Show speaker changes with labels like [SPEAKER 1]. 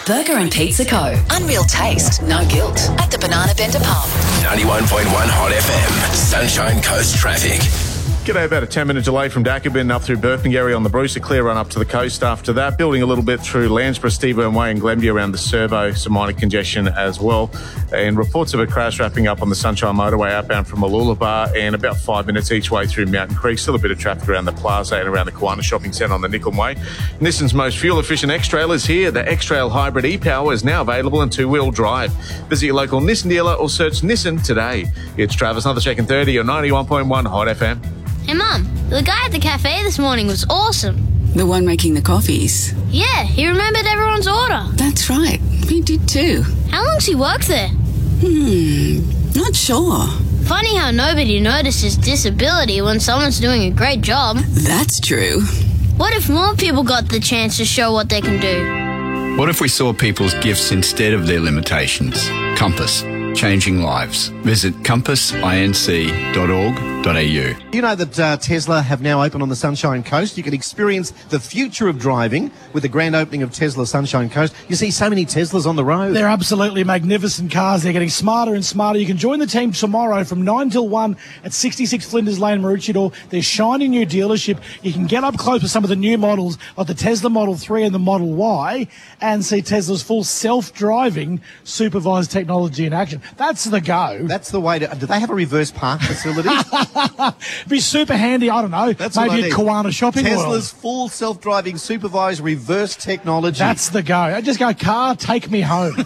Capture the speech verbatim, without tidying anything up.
[SPEAKER 1] Burger and Pizza Co. Unreal taste, no guilt. At the Banana Bender Pub.
[SPEAKER 2] ninety-one point one Hot F M. Sunshine Coast traffic.
[SPEAKER 3] G'day, about a ten minute delay from Dacabin up through Burpengary on the Bruce, a clear run up to the coast after that. Building a little bit through Landsborough, Steeburn Way and Glenview around the Servo, some minor congestion as well. And reports of a crash wrapping up on the Sunshine Motorway outbound from Mooloolaba and about five minutes each way through Mountain Creek. Still a bit of traffic around the Plaza and around the Kiwana Shopping Centre on the Nicholm Way. Nissan's most fuel-efficient X-Trail is here. The X-Trail Hybrid e-Power is now available in two-wheel drive. Visit your local Nissan dealer or search Nissan today. It's Travis Check thirty on ninety-one point one Hot F M.
[SPEAKER 4] Hey, Mum, the guy at the cafe this morning was awesome.
[SPEAKER 5] The one making the coffees?
[SPEAKER 4] Yeah, he remembered everyone's order.
[SPEAKER 5] That's right. We did too.
[SPEAKER 4] How long's he worked there?
[SPEAKER 5] Hmm, not sure.
[SPEAKER 4] Funny how nobody notices disability when someone's doing a great job.
[SPEAKER 5] That's true.
[SPEAKER 4] What if more people got the chance to show what they can do?
[SPEAKER 6] What if we saw people's gifts instead of their limitations? Compass. Changing lives. Visit compass inc dot org dot a u.
[SPEAKER 7] You know that uh, Tesla have now opened on the Sunshine Coast. You can experience the future of driving with the grand opening of Tesla Sunshine Coast. You see so many Teslas on the road.
[SPEAKER 8] They're absolutely magnificent cars. They're getting smarter and smarter. You can join the team tomorrow from nine till one at sixty-six Flinders Lane, Maroochydore. Their shiny new dealership. You can get up close with some of the new models like the Tesla Model three and the Model Y and see Tesla's full self-driving supervised technology in action. That's the go.
[SPEAKER 7] That's the way to... Do they have a reverse park facility?
[SPEAKER 8] Be super handy, I don't know.
[SPEAKER 7] That's
[SPEAKER 8] maybe at Kiwana Shopping World.
[SPEAKER 7] Tesla's full self-driving supervised reverse technology.
[SPEAKER 8] That's the go. I just go, car, take me home.